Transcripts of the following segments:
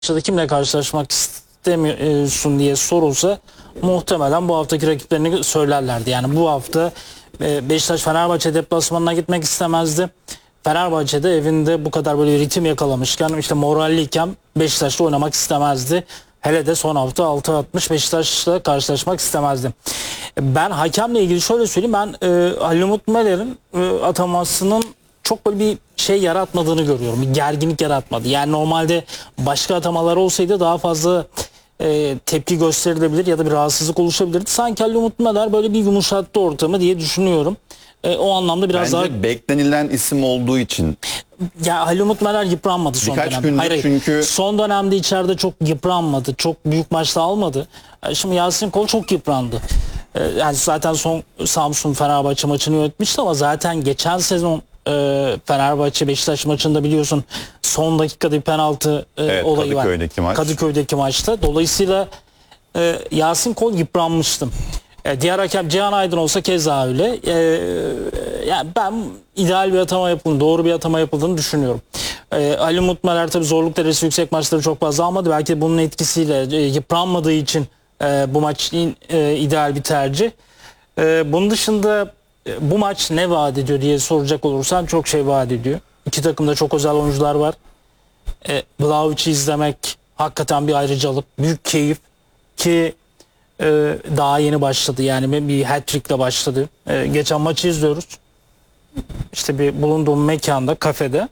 kimle karşılaşmak istemiyorsun diye sorulsa muhtemelen bu haftaki rakiplerini söylerlerdi. Yani bu hafta Beşiktaş Fenerbahçe deplasmanına gitmek istemezdi. Fenerbahçe'de evinde bu kadar böyle ritim yakalamışken, işte moralliyken Beşiktaş'la oynamak istemezdi. Hele de son hafta 6-60 Beşiktaş'la karşılaşmak istemezdi. Ben hakemle ilgili şöyle söyleyeyim. Ben Halil Umut Meler'in atamasının çok böyle bir şey yaratmadığını görüyorum. Bir gerginlik yaratmadı. Yani normalde başka atamalar olsaydı daha fazla tepki gösterilebilir ya da bir rahatsızlık oluşabilirdi. Sanki Halil Umut Meler böyle bir yumuşattı ortamı diye düşünüyorum. O anlamda biraz Bence daha beklenilen isim olduğu için. ya Halil Umut Meler yıpranmadı son Birkaç dönemde. gündür Hayır, çünkü son dönemde içeride çok yıpranmadı. Çok büyük maçta almadı. Şimdi Yasin Kol çok yıprandı. Yani zaten son Samsun Fenerbahçe maçını yönetmişti ama zaten geçen sezon Fenerbahçe Beşiktaş maçında biliyorsun son dakikada bir penaltı olayı var. Kadıköy'deki maçta. Dolayısıyla Yasin Kol yıpranmıştım. Diğer hakem Cihan Aydın olsa keza öyle. Yani ben ideal bir atama yapıldığını, doğru bir atama yapıldığını düşünüyorum. Ali Umut Meler tabii zorluk derecesi yüksek maçları çok fazla almadı. Belki bunun etkisiyle yıpranmadığı için bu maç ideal bir tercih. Bunun dışında bu maç ne vaat ediyor diye soracak olursan çok şey vaat ediyor. İki takımda çok özel oyuncular var. Vlahovic'i izlemek hakikaten bir ayrıcalık, büyük keyif ki daha yeni başladı. Yani bir hat-trick'le başladı. Geçen maçı izliyoruz. İşte bir bulunduğum mekanda, kafede.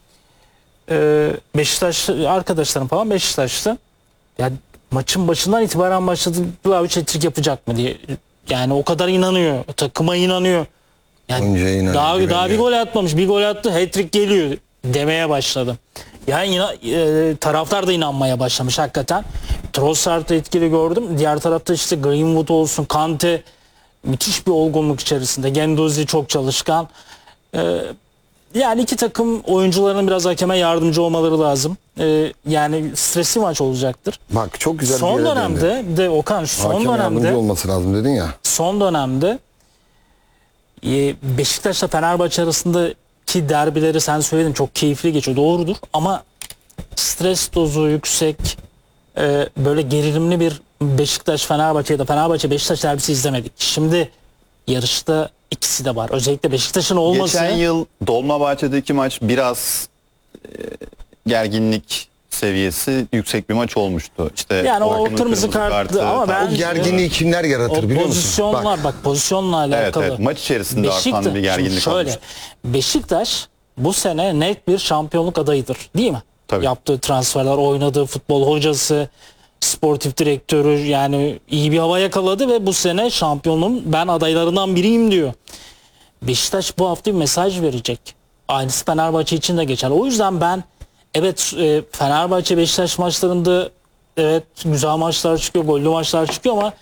Beşiktaş arkadaşlarım falan Beşiktaş'ta. Yani maçın başından itibaren başladı. Vlahovic hat-trick yapacak mı diye. Yani o kadar inanıyor. Takıma inanıyor. Yani daha bir gol atmamış. Bir gol attı. Hat-trick geliyor demeye başladı. Yani taraftar da inanmaya başlamış hakikaten. Trossard'ı etkili gördüm. Diğer tarafta işte Greenwood olsun, Kante müthiş bir olgunluk içerisinde. Guendouzi çok çalışkan. Yani iki takım oyuncularının biraz hakeme yardımcı olmaları lazım. Yani stresli maç olacaktır. Bak çok güzel son bir yere dönemde de Okan son hakem dönemde yardımcı olması lazım dedin ya. Son dönemde Beşiktaş'la Fenerbahçe arasındaki derbileri sen söyledin çok keyifli geçiyor. Doğrudur ama stres dozu yüksek, böyle gerilimli bir Beşiktaş-Fenerbahçe ya da Fenerbahçe-Beşiktaş derbisi izlemedik. Şimdi yarışta ikisi de var. Özellikle Beşiktaş'ın olması. geçen yıl Dolmabahçe'deki maç biraz gerginlik seviyesi yüksek bir maç olmuştu. İşte yani o kırmızı kartı ama ben O gerginliği kimler yaratır biliyor musun? Pozisyonlar bak pozisyonla alakalı. Evet, maç içerisinde artan bir gerginlik şöyle, olmuştu. Beşiktaş bu sene net bir şampiyonluk adayıdır değil mi? Tabii. Yaptığı transferler, oynadığı futbol, hocası, sportif direktörü yani iyi bir hava yakaladı ve bu sene şampiyonluğun ben adaylarından biriyim diyor. Beşiktaş bu hafta bir mesaj verecek. Aynısı Fenerbahçe için de geçer. O yüzden ben evet Fenerbahçe Beşiktaş maçlarında evet güzel maçlar çıkıyor, gollü maçlar çıkıyor ama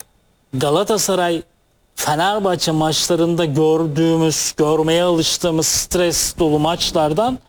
Galatasaray Fenerbahçe maçlarında görmeye alıştığımız stres dolu maçlardan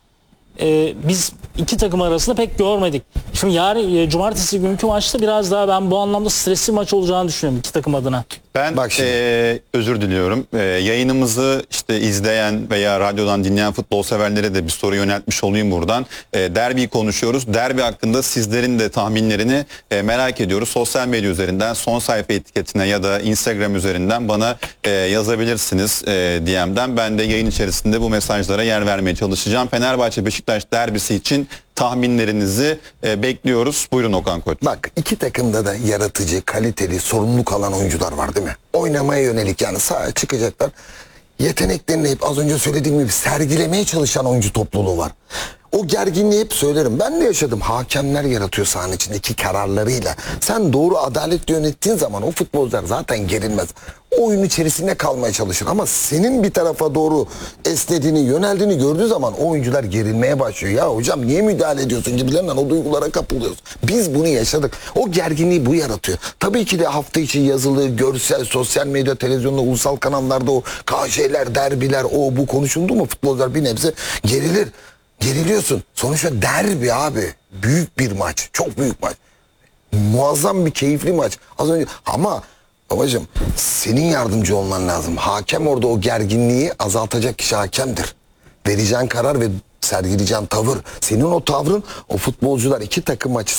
biz iki takım arasında pek görmedik. Şimdi yarın cumartesi günkü maçta biraz daha ben bu anlamda stresli maç olacağını düşünüyorum iki takım adına. Ben özür diliyorum. Yayınımızı işte izleyen veya radyodan dinleyen futbol severlere de bir soru yöneltmiş olayım buradan. Derbiyi konuşuyoruz. Derbi hakkında sizlerin de tahminlerini merak ediyoruz. Sosyal medya üzerinden son sayfa etiketine ya da Instagram üzerinden bana yazabilirsiniz DM'den. Ben de yayın içerisinde bu mesajlara yer vermeye çalışacağım. Fenerbahçe Beşiktaş derbisi için tahminlerinizi bekliyoruz. Buyurun Okan Koç. Bak iki takımda da yaratıcı, kaliteli, sorumluluk alan oyuncular var değil mi? Oynamaya yönelik yani sahaya çıkacaklar. Yeteneklerini hep az önce söylediğim gibi sergilemeye çalışan oyuncu topluluğu var. O gerginliği hep söylerim. Ben de yaşadım. Hakemler yaratıyor sahanın içindeki kararlarıyla. Sen doğru adaletle yönettiğin zaman o futbolcular zaten gerilmez. O oyun içerisinde kalmaya çalışır. Ama senin bir tarafa doğru esnediğini, yöneldiğini gördüğü zaman o oyuncular gerilmeye başlıyor. Ya hocam niye müdahale ediyorsun gibilerinden o duygulara kapılıyoruz. Biz bunu yaşadık. O gerginliği bu yaratıyor. Tabii ki de hafta içi yazılı, görsel, sosyal medya, televizyonda, ulusal kanallarda o KŞ'ler, derbiler, o bu konuşuldu mu futbolcular bir nebze gerilir. Geriliyorsun. Sonuçta derbi abi. Büyük bir maç. Çok büyük maç. Muazzam bir keyifli maç. Az önce ama babacığım senin yardımcı olman lazım. Hakem orada o gerginliği azaltacak kişi hakemdir. Vereceğin karar ve sergileyeceğin tavır, senin o tavrın o futbolcular iki takım maçı